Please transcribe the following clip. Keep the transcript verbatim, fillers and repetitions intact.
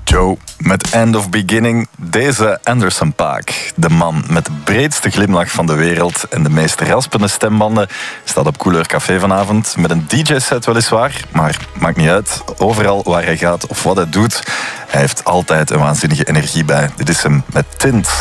Joe met End of Beginning. Deze Anderson .Paak, de man met de breedste glimlach van de wereld en de meest raspende stembanden, staat op Couleur Café vanavond met een D J-set weliswaar, maar maakt niet uit. Overal waar hij gaat of wat hij doet, hij heeft altijd een waanzinnige energie bij. Dit is hem met Tint.